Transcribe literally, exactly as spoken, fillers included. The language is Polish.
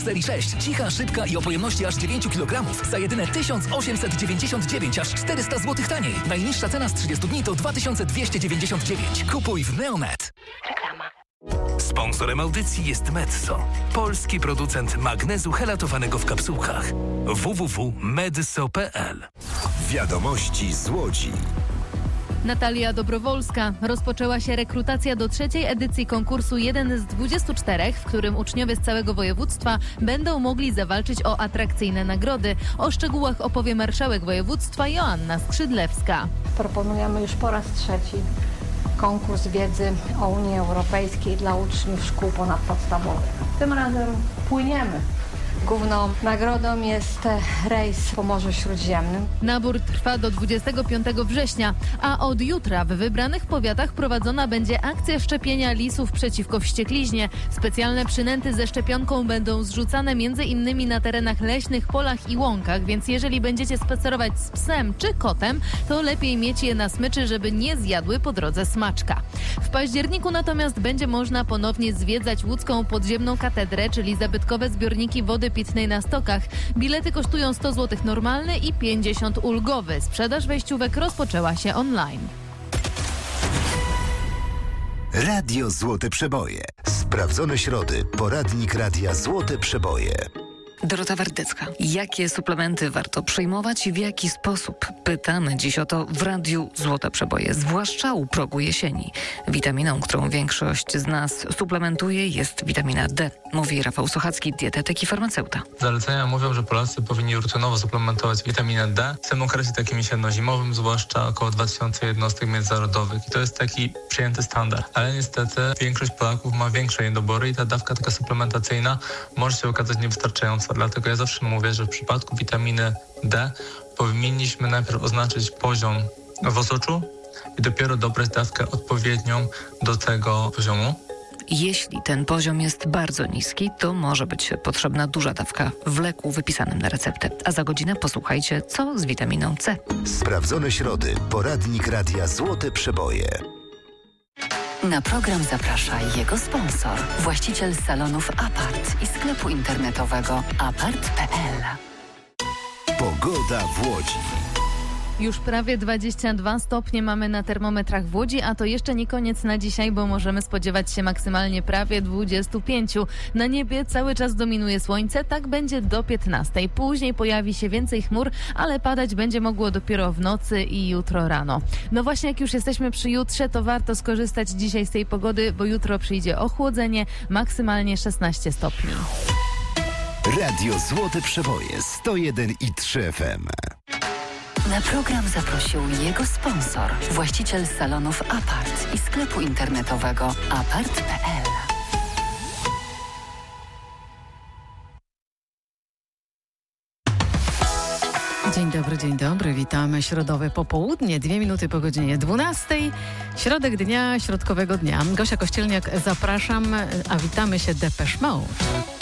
serii sześć. Cicha, szybka i o pojemności aż dziewięć kilogramów. Za jedyne tysiąc osiemset dziewięćdziesiąt dziewięć, aż czterysta złotych taniej. Najniższa cena z trzydziestu dni to dwa tysiące dwieście dziewięćdziesiąt dziewięć. Kupuj w Neomed. Reklama. Sponsorem audycji jest Medzo, polski producent magnezu helatowanego w kapsułkach. w w w kropka medso kropka p l. Wiadomości z Łodzi. Natalia Dobrowolska. Rozpoczęła się rekrutacja do trzeciej edycji konkursu jeden z dwudziestu czterech, w którym uczniowie z całego województwa będą mogli zawalczyć o atrakcyjne nagrody. O szczegółach opowie marszałek województwa Joanna Skrzydlewska. Proponujemy już po raz trzeci konkurs wiedzy o Unii Europejskiej dla uczniów szkół ponadpodstawowych. Tym razem płyniemy. Główną nagrodą jest rejs po Morzu Śródziemnym. Nabór trwa do dwudziestego piątego września, a od jutra w wybranych powiatach prowadzona będzie akcja szczepienia lisów przeciwko wściekliźnie. Specjalne przynęty ze szczepionką będą zrzucane między innymi na terenach leśnych, polach i łąkach, więc jeżeli będziecie spacerować z psem czy kotem, to lepiej mieć je na smyczy, żeby nie zjadły po drodze smaczka. W październiku natomiast będzie można ponownie zwiedzać łódzką podziemną katedrę, czyli zabytkowe zbiorniki wody pitnej na Stokach. Bilety kosztują sto złotych normalny i pięćdziesiąt ulgowy. Sprzedaż wejściówek rozpoczęła się online. Radio Złote Przeboje. Sprawdzone środy. Poradnik Radia Złote Przeboje. Dorota Wardecka. Jakie suplementy warto przyjmować i w jaki sposób? Pytamy dziś o to w Radiu Złote Przeboje, zwłaszcza u progu jesieni. Witaminą, którą większość z nas suplementuje, jest witamina D, mówi Rafał Sochacki, dietetyk i farmaceuta. Zalecenia mówią, że Polacy powinni rutynowo suplementować witaminę D w tym okresie takim jesienno-zimowym, zwłaszcza około dwa tysiące jednostek międzynarodowych. I to jest taki przyjęty standard. Ale niestety większość Polaków ma większe niedobory i ta dawka taka suplementacyjna może się okazać niewystarczająca. Dlatego ja zawsze mówię, że w przypadku witaminy D powinniśmy najpierw oznaczyć poziom w osoczu i dopiero dobrać dawkę odpowiednią do tego poziomu. Jeśli ten poziom jest bardzo niski, to może być potrzebna duża dawka w leku wypisanym na receptę. A za godzinę posłuchajcie, co z witaminą C. Sprawdzone środy. Poradnik Radia Złote Przeboje. Na program zaprasza jego sponsor, właściciel salonów Apart i sklepu internetowego apart kropka p l. Pogoda w Łodzi. Już prawie dwadzieścia dwa stopnie mamy na termometrach w Łodzi, a to jeszcze nie koniec na dzisiaj, bo możemy spodziewać się maksymalnie prawie dwudziestu pięciu. Na niebie cały czas dominuje słońce, tak będzie do piętnastej. Później pojawi się więcej chmur, ale padać będzie mogło dopiero w nocy i jutro rano. No właśnie, jak już jesteśmy przy jutrze, to warto skorzystać dzisiaj z tej pogody, bo jutro przyjdzie ochłodzenie, maksymalnie szesnaście stopni. Radio Złote Przeboje sto jeden i trzy F M. Na program zaprosił jego sponsor, właściciel salonów Apart i sklepu internetowego apart kropka p l. Dzień dobry, dzień dobry, witamy. Środowe popołudnie, dwie minuty po godzinie dwunastej. Środek dnia, środkowego dnia. Gosia Kościelniak, zapraszam, a witamy się Depeche Mode.